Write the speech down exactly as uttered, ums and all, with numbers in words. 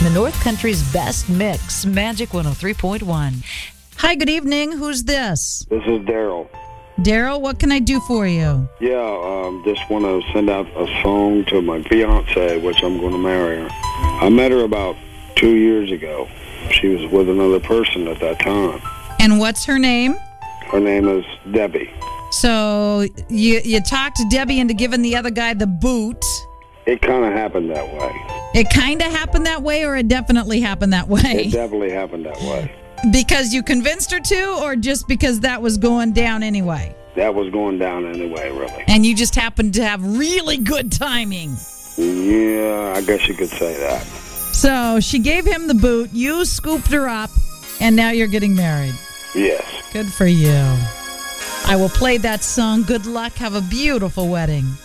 The North Country's best mix, Magic one oh three point one. Hi, good evening. Who's this? This is Daryl. Daryl, what can I do for you? Yeah, um, just want to send out a song to my fiance, which I'm going to marry her. I met her about two years ago. She was with another person at that time. And what's her name? Her name is Debbie. So you you talked Debbie into giving the other guy the boot. It kind of happened that way. It kind of happened that way, or it definitely happened that way? It definitely happened that way. Because you convinced her to, or just because that was going down anyway? That was going down anyway, really. And you just happened to have really good timing. Yeah, I guess you could say that. So she gave him the boot, you scooped her up, and now you're getting married. Yes. Good for you. I will play that song. Good luck. Have a beautiful wedding.